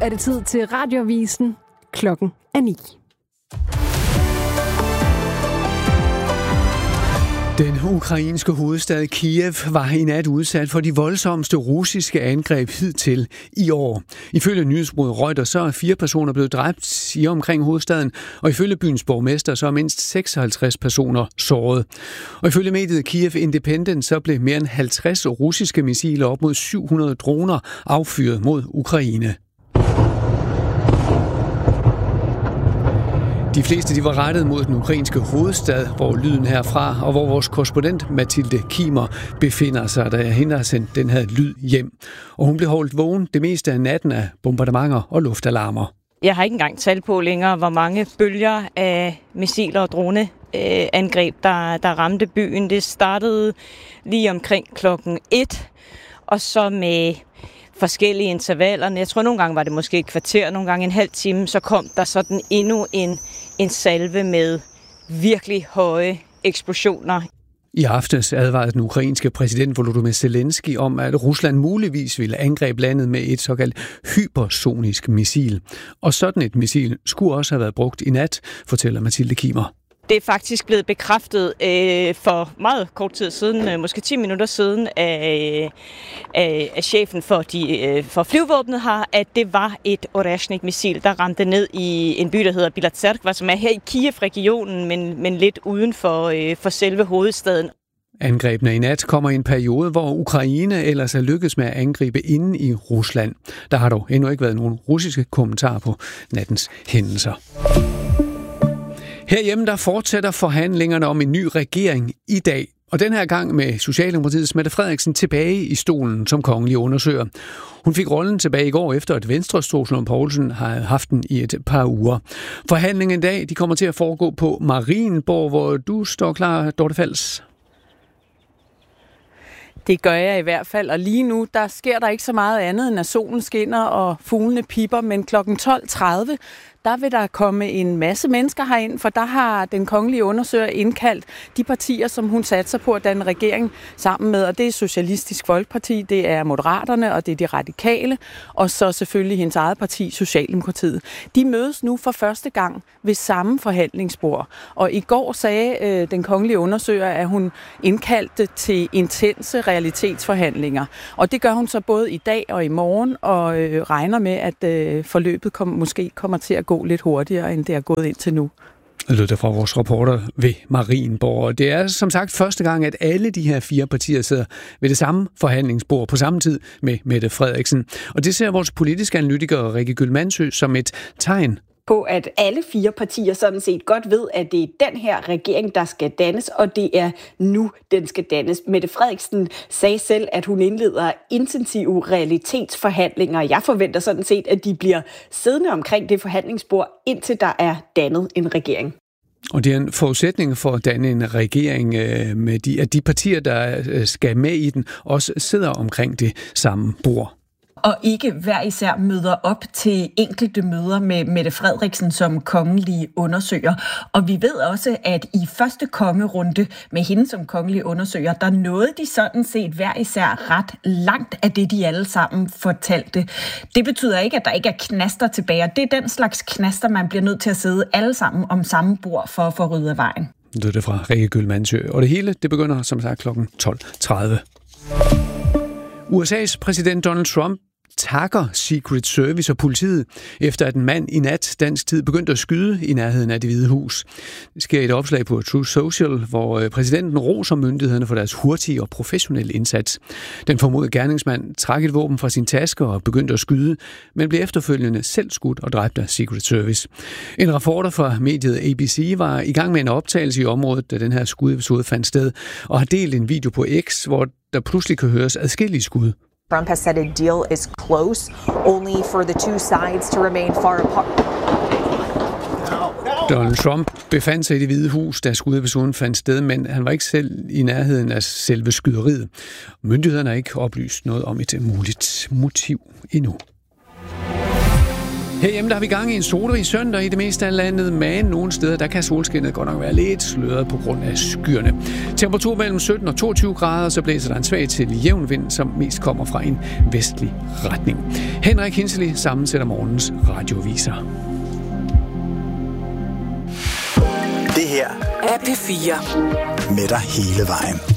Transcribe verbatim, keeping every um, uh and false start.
er det tid til Radioavisen. Klokken er ni. Den ukrainske hovedstad Kiev var i nat udsat for de voldsomste russiske angreb hidtil i år. Ifølge nyhedsbureauet Reuters så er fire personer blevet dræbt i omkring hovedstaden, og ifølge byens borgmester så er mindst seksoghalvtreds personer såret. Og ifølge mediet Kiev Independent så blev mere end halvtreds russiske missiler op mod syv hundrede droner affyret mod Ukraine. De fleste de var rettet mod den ukrainske hovedstad, hvor lyden herfra, og hvor vores korrespondent Mathilde Kimer befinder sig, da hende har sendt den her lyd hjem. Og hun blev holdt vågen det meste af natten af bombardementer og luftalarmer. Jeg har ikke engang tal på længere, hvor mange bølger af missiler og droneangreb, der, der ramte byen. Det startede lige omkring klokken et, og så med forskellige intervaller. Jeg tror, nogle gange var det måske et kvarter, nogle gange en halv time, så kom der sådan endnu en, en salve med virkelig høje eksplosioner. I aftes advarede den ukrainske præsident Volodymyr Zelensky om, at Rusland muligvis ville angribe landet med et såkaldt hypersonisk missil. Og sådan et missil skulle også have været brugt i nat, fortæller Mathilde Kimer. Det er faktisk blevet bekræftet øh, for meget kort tid siden, øh, måske ti minutter siden, af, af, af chefen for, de, øh, for flyvåbnet her, at det var et Oreshnik-missil, der ramte ned i en by, der hedder Bilatserkva, som er her i Kiev-regionen, men, men lidt uden for, øh, for selve hovedstaden. Angrebene i nat kommer i en periode, hvor Ukraine ellers er lykkedes med at angribe inde i Rusland. Der har dog endnu ikke været nogen russiske kommentarer på nattens hændelser. Herhjemme der fortsætter forhandlingerne om en ny regering i dag, og den her gang med Socialdemokratiets Mette Frederiksen tilbage i stolen som kongelig undersøger. Hun fik rollen tilbage i går efter, at Venstres Troels Lund Poulsen har haft den i et par uger. Forhandlingen i dag de kommer til at foregå på Marienborg, hvor du står klar, Dorte Fals. Det gør jeg i hvert fald, og lige nu der sker der ikke så meget andet, end at solen skinner og fuglene pipper, men klokken tolv tredive, der vil der komme en masse mennesker herind, for der har den kongelige undersøger indkaldt de partier, som hun satser på at danne regering sammen med, og det er Socialistisk Folkeparti, det er Moderaterne, og det er de Radikale, og så selvfølgelig hendes eget parti, Socialdemokratiet. De mødes nu for første gang ved samme forhandlingsbord, og i går sagde øh, den kongelige undersøger, at hun indkaldte til intense realitetsforhandlinger, og det gør hun så både i dag og i morgen, og øh, regner med, at øh, forløbet kom, måske kommer til at gå lidt hurtigere, end det er gået indtil nu. Det lød fra vores reporter ved Marienborg. Det er som sagt første gang, at alle de her fire partier sidder ved det samme forhandlingsbord på samme tid med Mette Frederiksen. Og det ser vores politiske analytiker Rikke Gylmansø som et tegn på, at alle fire partier sådan set godt ved, at det er den her regering, der skal dannes, og det er nu, den skal dannes. Mette Frederiksen sagde selv, at hun indleder intensive realitetsforhandlinger. Jeg forventer sådan set, at de bliver siddende omkring det forhandlingsbord, indtil der er dannet en regering. Og det er en forudsætning for at danne en regering, med de, at de partier, der skal med i den, også sidder omkring det samme bord. Og ikke hver især møder op til enkelte møder med Mette Frederiksen som kongelig undersøger. Og vi ved også, at i første kongerunde med hende som kongelig undersøger, der nåede de sådan set hver især ret langt af det, de alle sammen fortalte. Det betyder ikke, at der ikke er knaster tilbage, og det er den slags knaster, man bliver nødt til at sidde alle sammen om samme bord for at få ryddet af vejen. Det er det fra Rikke Gylmansø. Og det hele, det begynder som sagt klokken tolv tredive. U S A's præsident Donald Trump takker Secret Service og politiet, efter at en mand i nat dansk tid begyndte at skyde i nærheden af Det Hvide Hus. Det sker i et opslag på Truth Social, hvor præsidenten roser myndighederne for deres hurtige og professionelle indsats. Den formodede gerningsmand trak et våben fra sin taske og begyndte at skyde, men blev efterfølgende selv skudt og dræbt af Secret Service. En reporter fra mediet A B C var i gang med en optagelse i området, da den her skudepisode fandt sted, og har delt en video på X, hvor der pludselig kan høres adskillige skud. Trump has said a deal is close, only for the two sides to remain far apart. Donald Trump befandt sig i Det Hvide Hus, da skudepisoden fandt sted, men han var ikke selv i nærheden af selve skyderiet. Myndighederne har ikke oplyst noget om et muligt motiv endnu. Herhjemme der har vi gang i en solrig søndag i det meste af landet, men nogle steder der kan solskinnet godt nok være lidt sløret på grund af skyerne. Temperatur mellem sytten og toogtyve grader, så blæser der en svag til jævn vind, som mest kommer fra en vestlig retning. Henrik Hinsley sammensætter morgens radioaviser. Det her er P fire. Med dig hele vejen.